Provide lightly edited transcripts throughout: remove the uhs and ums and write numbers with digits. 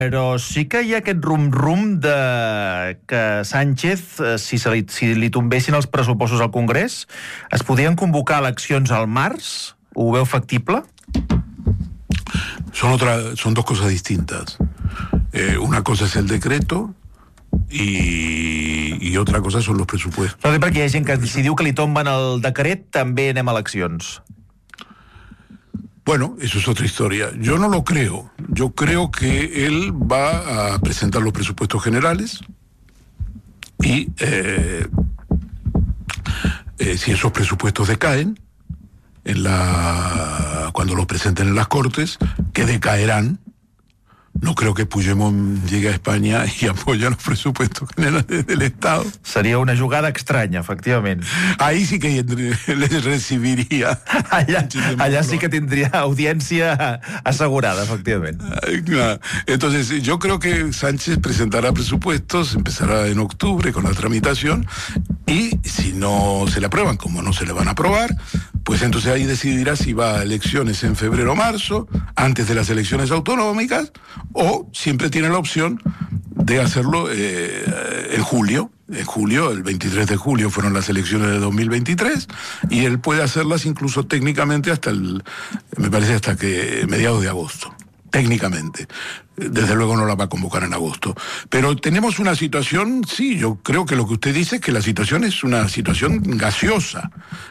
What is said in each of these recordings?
Però sí que hi ha aquest rum-rum de que Sánchez, si li tombessin els pressupostos al Congrés, es podien convocar eleccions al març? Ho veu factible? Son dos cosas distintas. Una cosa es el decreto y otra cosa son los presupuestos. No sé, perquè hi ha gent que si diu que li tomben el decret, també anem a eleccions. Bueno, eso es otra historia. Yo no lo creo. Yo creo que él va a presentar los presupuestos generales y si esos presupuestos decaen cuando los presenten en las Cortes, que decaerán. No creo que Puigdemont llegue a España y apoye los presupuestos generales del Estado. Seria una jugada estranya, efectivament. Ahí sí que les recibiría. Allà sí que tindria audiència asegurada, efectivament. Entonces, yo creo que Sánchez presentará presupuestos, empezará en octubre con la tramitación, y si no se le aprueban, como no se le van a aprobar, pues entonces ahí decidirá si va a elecciones en febrero o marzo, antes de las elecciones autonómicas, o siempre tiene la opción de hacerlo en julio. En julio, el 23 de julio fueron las elecciones de 2023, y él puede hacerlas incluso técnicamente me parece hasta que mediados de agosto. Técnicamente. Desde luego no la va a convocar en agosto. Pero tenemos una situación, sí, yo creo que lo que usted dice es que la situación es una situación gaseosa,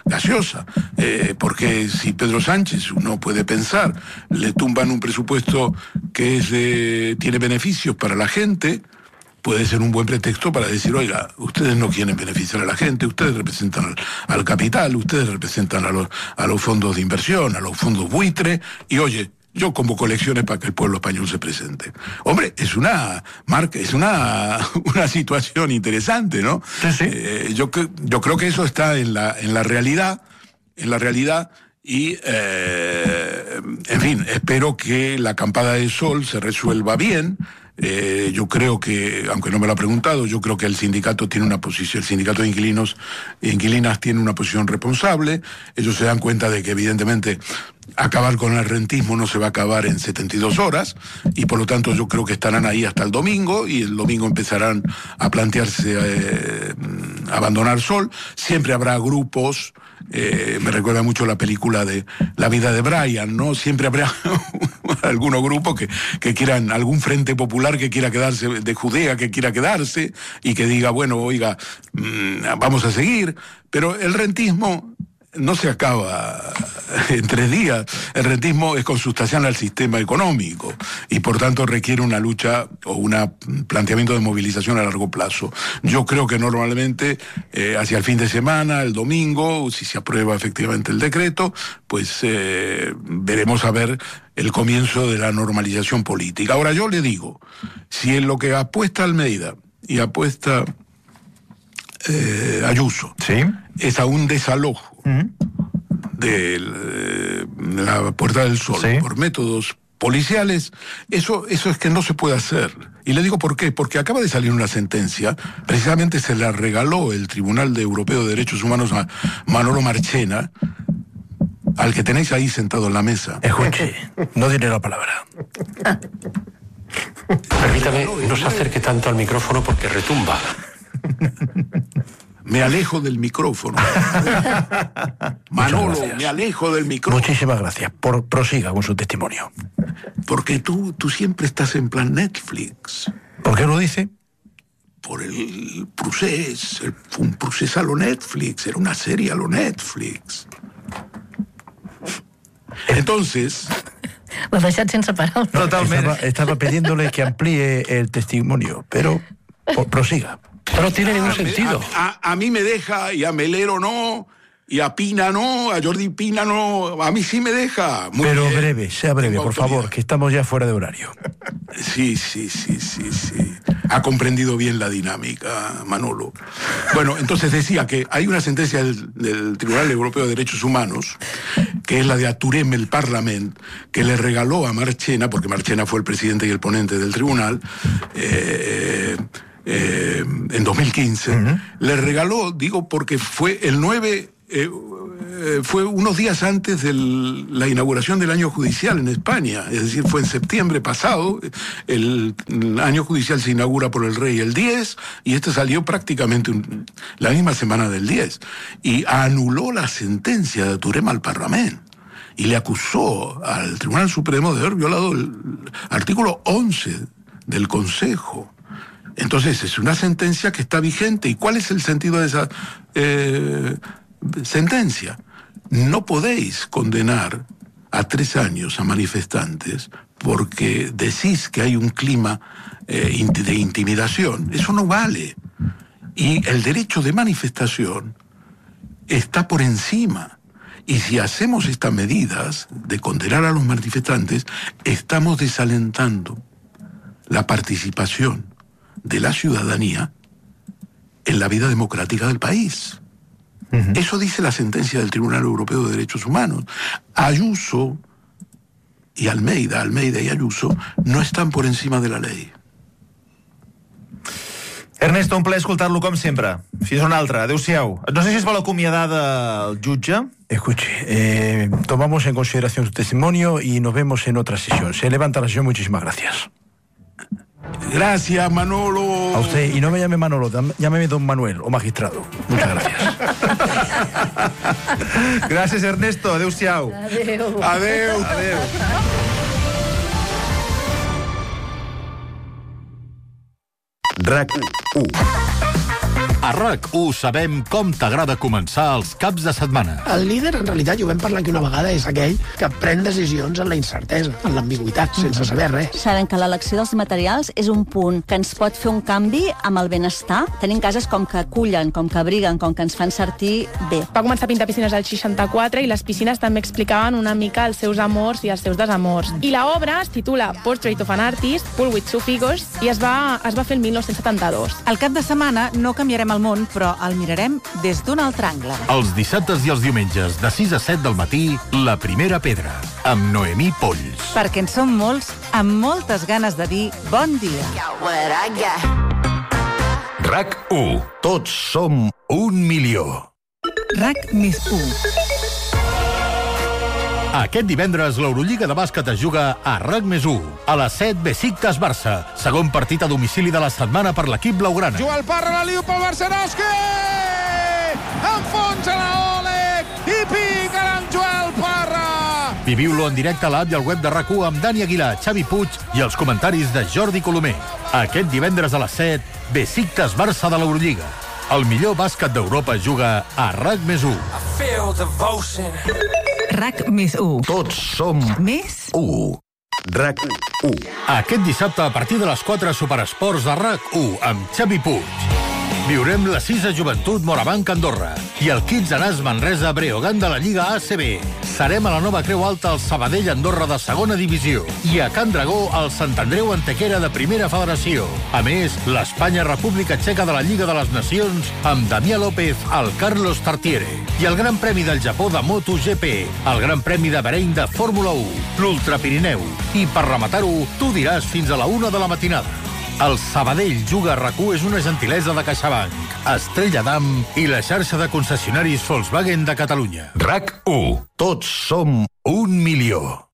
porque si Pedro Sánchez, uno puede pensar, le tumban un presupuesto que tiene beneficios para la gente, puede ser un buen pretexto para decir, oiga, ustedes no quieren beneficiar a la gente, ustedes representan al capital, ustedes representan a los fondos de inversión, a los fondos buitre, y oye, yo convoco elecciones para que el pueblo español se presente. Hombre, es una situación interesante, ¿no? Sí. Yo creo que eso está en la realidad, y, en fin, espero que la acampada de sol se resuelva bien. Yo creo que, aunque no me lo ha preguntado, yo creo que el sindicato tiene una posición, el sindicato de inquilinos e inquilinas tiene una posición responsable. Ellos se dan cuenta de que evidentemente acabar con el rentismo no se va a acabar en 72 horas, y por lo tanto yo creo que estarán ahí hasta el domingo, y el domingo empezarán a plantearse abandonar Sol. Siempre habrá grupos, me recuerda mucho la película de La vida de Brian, ¿no? Siempre habrá algunos grupos que quieran, algún frente popular que quiera quedarse, de Judea que quiera quedarse, y que diga, bueno, oiga, vamos a seguir, pero el rentismo no se acaba en 3 días. El rentismo es consustancial al sistema económico y por tanto requiere una lucha o un planteamiento de movilización a largo plazo. Yo creo que normalmente hacia el fin de semana, el domingo, si se aprueba efectivamente el decreto, pues veremos a ver el comienzo de la normalización política. Ahora yo le digo, si en lo que apuesta Almeida y apuesta Ayuso, ¿sí?, es a un desalojo de la Puerta del Sol, ¿sí?, por métodos policiales, eso es que no se puede hacer. Y le digo por qué, porque acaba de salir una sentencia, precisamente se la regaló el Tribunal Europeo de Derechos Humanos a Manolo Marchena, al que tenéis ahí sentado en la mesa. Escuche, no diré la palabra. Permítame, no se acerque tanto al micrófono porque retumba. Me alejo del micrófono. Manolo, me alejo del micrófono. Muchísimas gracias. Prosiga con su testimonio. Porque tú siempre estás en plan Netflix. ¿Por qué lo dice? Por el procés. Fue un procés a lo Netflix. Era una serie a lo Netflix. Entonces... L'ha deixat sense paraules. Totalment. Estaba pidiéndole que amplíe el testimonio, pero prosiga. No tiene ningún sentido. A mí me deja, y a Melero no, y a Pina no, a Jordi Pina no, a mí sí me deja. Muy pero bien. Breve, sea breve, por favor, que estamos ya fuera de horario. Sí. Ha comprendido bien la dinámica, Manolo. Bueno, entonces decía que hay una sentencia del Tribunal Europeo de Derechos Humanos, que es la de Aturem el Parlament, que le regaló a Marchena, porque Marchena fue el presidente y el ponente del tribunal, en 2015, le regaló, digo, porque fue el 9 fue unos días antes de la inauguración del año judicial en España, es decir, fue en septiembre pasado. El año judicial se inaugura por el rey el 10 y este salió prácticamente la misma semana del 10 y anuló la sentencia de Turema al Parlamento y le acusó al Tribunal Supremo de haber violado el artículo 11 del Consejo. Entonces es una sentencia que está vigente. ¿Y cuál es el sentido de esa sentencia? No podéis condenar a 3 años a manifestantes porque decís que hay un clima de intimidación. Eso no vale. Y el derecho de manifestación está por encima. Y si hacemos estas medidas de condenar a los manifestantes, estamos desalentando la participación de la ciudadanía en la vida democrática del país. Eso dice la sentencia del Tribunal Europeo de Derechos Humanos. Ayuso y Almeida y Ayuso no están por encima de la ley. Ernesto, un plaer escoltar-lo com sempre. Fins una altra. Adéu-siau. No sé si es vol acomiadar del jutge. Escuche, tomamos en consideración su testimonio y nos vemos en otra sesión. Se levanta la sesión. Muchísimas gracias. Gracias, Manolo. A usted, y no me llame Manolo, llámeme don Manuel o magistrado. Muchas gracias. Gràcies, Ernesto. Adéu-siau. Adéu. Adéu. Adéu. RAC1. A RAC1 sabem com t'agrada començar els caps de setmana. El líder, en realitat, i ho vam parlar aquí una vegada, és aquell que pren decisions en la incertesa, en l'ambigüitat, sense saber res. Sabem que l'elecció dels materials és un punt que ens pot fer un canvi amb el benestar. Tenim cases com que acullen, com que abriguen, com que ens fan sentir bé. Va començar a pintar piscines al 64 i les piscines també explicaven una mica els seus amors i els seus desamors. I l'obra es titula Portrait of an Artist, Pool with Two Figures, i es va fer el 1972. Al cap de setmana no canviarem el món, però el mirarem des d'un altre angle. Els dissabtes i els diumenges, de 6 a 7 del matí, La Primera Pedra, amb Noemí Polls. Perquè en som molts amb moltes ganes de dir bon dia. RAC1. Tots som 1 milió. RAC+1. Aquest divendres l'Eurolliga de bàsquet es juga a RAC+1. A les 7, Besiktas-Barça. Segon partit a domicili de la setmana per l'equip blaugrana. Juga el Parra, la liu pel Barceroski! Enfonsa la Oleg i pica l'en Joel Parra! Viviu-lo en directe a l'app i al web de RAC1 amb Dani Aguilar, Xavi Puig i els comentaris de Jordi Colomer. Aquest divendres a les 7, Besiktas-Barça de l'Eurolliga. El millor bàsquet d'Europa juga a RAC+1. RAC+1. Tots som Més 1. RAC1. Aquest dissabte, a partir de les 4, Superesports a RAC1 amb Xavi Puig. Viurem la 6a Joventut Morabanc Andorra i el 15 Nas Manresa Breogán de la Lliga ACB. Serem a la nova Creu Alta al Sabadell Andorra de segona divisió i a Can Dragó al Sant Andreu Antequera de primera federació. A més, l'Espanya República Txeca de la Lliga de les Nacions amb Damià López al Carlos Tartiere i el Gran Premi del Japó de MotoGP, el Gran Premi de Bahrein de Fórmula 1, l'Ultra Pirineu i per rematar-ho, tu diràs fins a la 1 de la matinada. El Sabadell juga a RAC1 és una gentilesa de CaixaBank, Estrella Damm i la xarxa de concessionaris Volkswagen de Catalunya. RAC1. Tots som 1 milió.